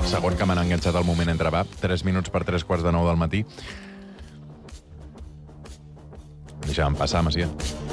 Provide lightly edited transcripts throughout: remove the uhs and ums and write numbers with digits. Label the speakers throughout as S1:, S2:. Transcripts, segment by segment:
S1: Segon que m'han enganxat al moment entre va. 3 minuts per 3:45 del matí. Deixa'm passar, Macià.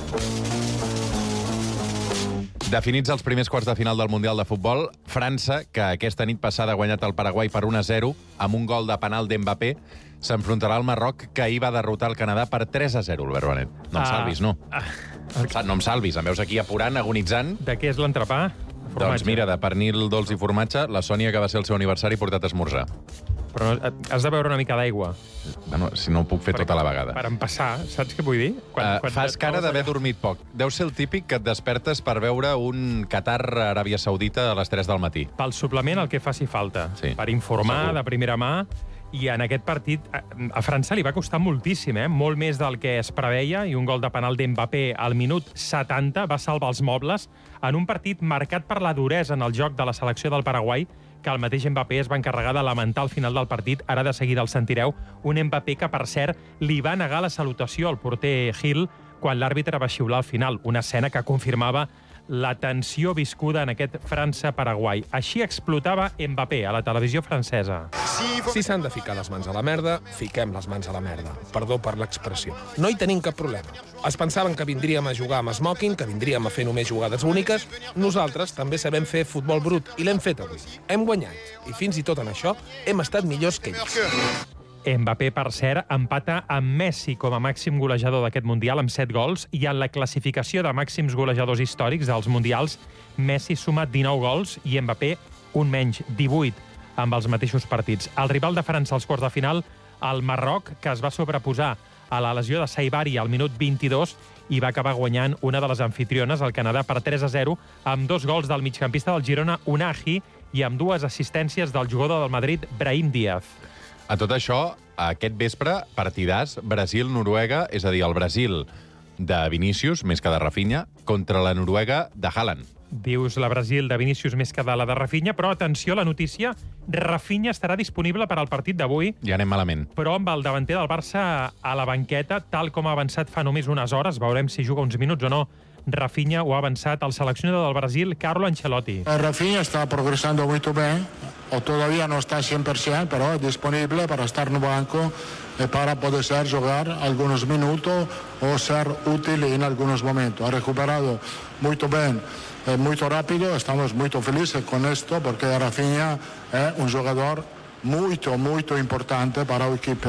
S1: Definits els primers quarts de final del Mundial de Futbol, França, que aquesta nit passada ha guanyat el Paraguai per 1-0 amb un gol de penal d'Mbappé, s'enfrontarà al Marroc, que ahir va derrotar el Canadà per 3-0, Albert Benet. No em salvis, no. No em salvis, em veus aquí apurant, agonitzant.
S2: De què és l'entrepà?
S1: Doncs mira, de pernil dolç i formatge, la Sònia, que va ser el seu aniversari, ha portat a esmorzar.
S2: Però has de beure una mica d'aigua.
S1: Bueno, si no ho puc fer tota la vegada.
S2: Per empassar, saps què vull dir?
S1: Fas cara d'haver dormit poc. Deu ser el típic que et despertes per veure un Qatar-Aràbia Saudita a les 3 del matí.
S2: Pel suplement, el que faci falta.
S1: Sí,
S2: per informar
S1: segur.
S2: de primera mà. I en aquest partit, a França li va costar moltíssim, molt més del que es preveia, i un gol de penal d'Mbappé al minut 70 va salvar els mobles en un partit marcat per la duresa en el joc de la selecció del Paraguai, que el mateix Mbappé es va encarregar de lamentar al final del partit. Ara de seguida el sentireu. Un Mbappé que, per cert, li va negar la salutació al porter Gil quan l'àrbitre va xiular al final. Una escena que confirmava la tensió viscuda en aquest França-Paraguai. Així explotava Mbappé a la televisió francesa.
S3: Si s'han de ficar les mans a la merda, fiquem les mans a la merda. Perdó per l'expressió. No hi tenim cap problema. Es pensaven que vindríem a jugar amb smoking, que vindríem a fer només jugades úniques. Nosaltres també sabem fer futbol brut, i l'hem fet avui. Hem guanyat. I fins i tot en això hem estat millors que ells.
S2: Mbappé, per cert, empata amb Messi com a màxim golejador d'aquest Mundial amb 7 gols, i en la classificació de màxims golejadors històrics dels Mundials, Messi suma 19 gols i Mbappé un menys, 18, amb els mateixos partits. El rival de França als quarts de final, el Marroc, que es va sobreposar a la lesió de Saibari al minut 22 i va acabar guanyant una de les anfitriones, el Canadà, per 3-0, amb 2 gols del migcampista del Girona, Unai, i amb 2 assistències del jugador del Madrid, Brahim Díaz.
S1: A tot això, aquest vespre, partidàs Brasil-Noruega, és a dir, el Brasil de Vinícius, més que de Rafinha, contra la Noruega de Haaland.
S2: Dius la Brasil de Vinícius més que de la de Rafinha, però atenció a la notícia, Rafinha estarà disponible per al partit d'avui,
S1: Ja anem malament.
S2: però amb el davanter del Barça a la banqueta, tal com ha avançat fa només unes hores, veurem si juga uns minuts o no. Rafinha ho ha avançat el seleccionador del Brasil, Carlo Ancelotti.
S4: Rafinha está progresando muy bien, o todavía no está 100%, pero es disponible para estar en el banco para poder jugar algunos minutos o ser útil en algunos momentos. Ha recuperado muy bien, muy rápido, estamos muy felices con esto porque Rafinha es un jugador muy importante para el equipo.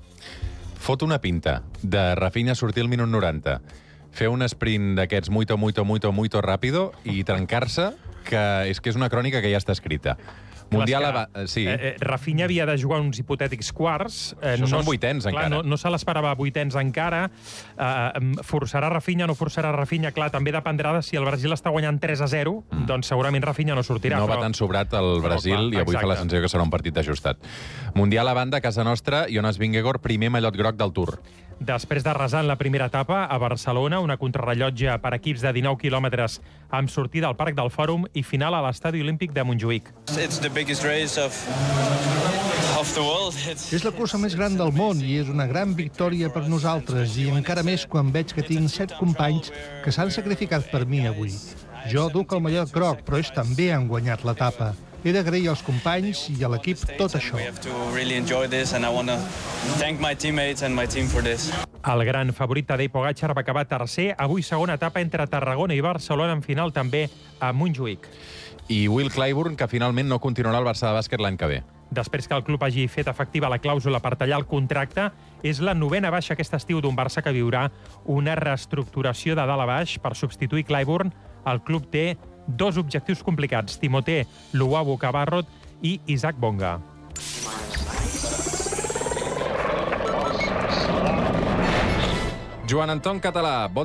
S1: Fot una pinta de Rafinha sortir al minut 90, fer un sprint d'aquests muy rápido i trencar-se, que és una crònica que ja està escrita. Mundial... Sí.
S2: Rafinha havia de jugar uns hipotètics quarts.
S1: Això són vuitens, encara.
S2: No se l'esperava vuitens encara. Forçarà Rafinha, no forçarà Rafinha? Clar, també dependrà de si el Brasil està guanyant 3-0, doncs segurament Rafinha no sortirà.
S1: No va tan sobrat el Brasil i avui fa la sensació que serà un partit ajustat. Mundial a banda, a casa nostra, Jonas Vingegaard, primer mallot groc del Tour.
S2: Després d'arrasar en la primera etapa a Barcelona, una contrarrellotge per equips de 19 quilòmetres amb sortida al Parc del Fòrum i final a l'Estadi Olímpic de Montjuïc.
S5: És la cursa més gran del món i és una gran victòria per nosaltres, i encara més quan veig que tinc 7 companys que s'han sacrificat per mi avui. Jo duc el mallot groc, però ells també han guanyat l'etapa. He d'agrair als companys i a l'equip tot això.
S2: El gran favorit Tadej Pogačar va acabar tercer, avui segona etapa entre Tarragona i Barcelona, en final també a Montjuïc.
S1: I Will Clyburn, que finalment no continuarà al Barça de bàsquet l'any que ve.
S2: Després que el club hagi fet efectiva la clàusula per tallar el contracte, és la 9a baixa aquest estiu d'un Barça que viurà una reestructuració de dalt a baix per substituir Clyburn. El club té 2 objectius complicats: Timothé Luwawu Cabarrot i Isaac Bonga.
S1: Joan Anton Català,